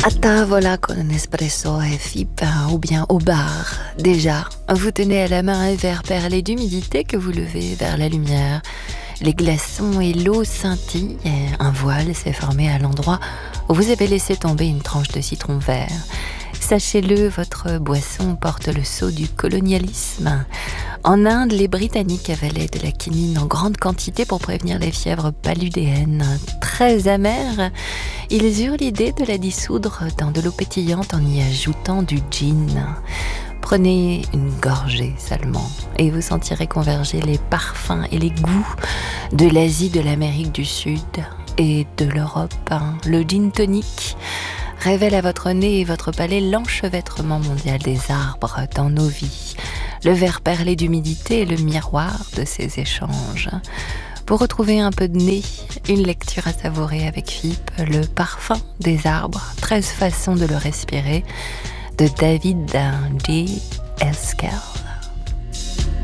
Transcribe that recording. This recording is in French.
À tavola con un espresso et FIP ou bien au bar. Déjà, vous tenez à la main un verre perlé d'humidité que vous levez vers la lumière. Les glaçons et l'eau scintillent et un voile s'est formé à l'endroit où vous avez laissé tomber une tranche de citron vert. Sachez-le, votre boisson porte le sceau du colonialisme. En Inde, les Britanniques avalaient de la quinine en grande quantité pour prévenir les fièvres paludéennes. Très amères, ils eurent l'idée de la dissoudre dans de l'eau pétillante en y ajoutant du gin. Prenez une gorgée seulement et vous sentirez converger les parfums et les goûts de l'Asie, de l'Amérique du Sud et de l'Europe. Le gin tonic révèle à votre nez et votre palais l'enchevêtrement mondial des arbres dans nos vies. Le verre perlé d'humidité est le miroir de ces échanges. Pour retrouver un peu de nez, une lecture à savourer avec FIP, Le parfum des arbres, 13 façons de le respirer, de David J. Esquel.